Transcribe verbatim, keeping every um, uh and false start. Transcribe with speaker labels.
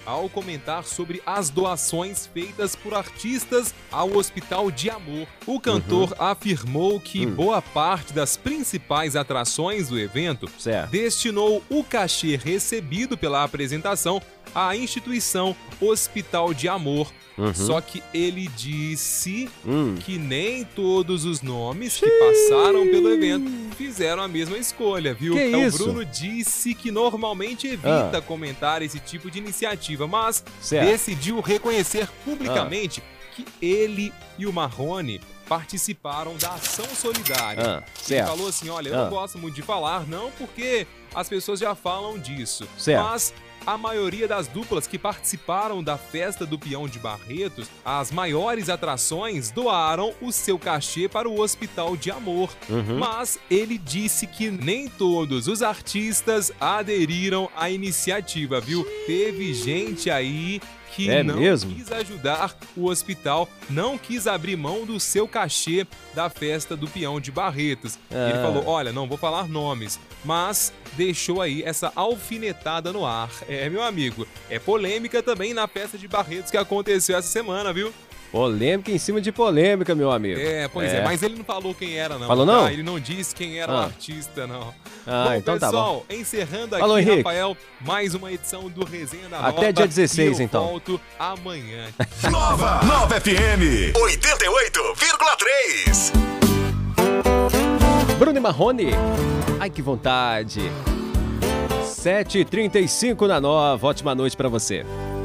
Speaker 1: ao comentar sobre as doações feitas por artistas ao Hospital de Amor. O cantor uhum. afirmou que hum. boa parte das principais atrações do evento certo. destinou o cachê recebido pela apresentação à instituição Hospital de Amor. Uhum. Só que ele disse hum. que nem todos os nomes que passaram pelo evento fizeram a mesma escolha, viu?
Speaker 2: Que
Speaker 1: então,
Speaker 2: isso?
Speaker 1: O Bruno disse que normalmente evita
Speaker 2: ah.
Speaker 1: comentar esse tipo de iniciativa, mas
Speaker 2: certo.
Speaker 1: decidiu reconhecer publicamente ah. que ele e o Marrone participaram da ação solidária.
Speaker 2: Ah,
Speaker 1: ele falou assim, olha, eu
Speaker 2: ah.
Speaker 1: não gosto muito de falar, não, porque as pessoas já falam disso.
Speaker 2: Certo.
Speaker 1: Mas a maioria das duplas que participaram da festa do Peão de Barretos, as maiores atrações, doaram o seu cachê para o Hospital de Amor. Uhum. Mas ele disse que nem todos os artistas aderiram à iniciativa, viu? Teve gente aí que
Speaker 2: é
Speaker 1: não
Speaker 2: mesmo?
Speaker 1: quis ajudar o hospital, não quis abrir mão do seu cachê da festa do Peão de Barretos. Ah. Ele falou, olha, não vou falar nomes, mas deixou aí essa alfinetada no ar. É, meu amigo, é polêmica também na festa de Barretos que aconteceu essa semana, viu?
Speaker 2: Polêmica em cima de polêmica, meu amigo.
Speaker 1: É, pois é, é mas ele não falou quem era, não.
Speaker 2: Falou não?
Speaker 1: Tá? Ele não disse quem era ah. o artista, não.
Speaker 2: Ah,
Speaker 1: bom,
Speaker 2: então
Speaker 1: pessoal,
Speaker 2: tá bom.
Speaker 1: encerrando aqui,
Speaker 2: Falou, Henrique.
Speaker 1: Rafael, mais uma edição do Resenha da Nova.
Speaker 2: Até dia dezesseis,
Speaker 1: e eu
Speaker 2: então.
Speaker 1: volto amanhã.
Speaker 3: Nova! Nova F M oitenta e oito vírgula três.
Speaker 2: Bruno e Marrone. Ai, que vontade. sete e trinta e cinco na Nova. Ótima noite pra você.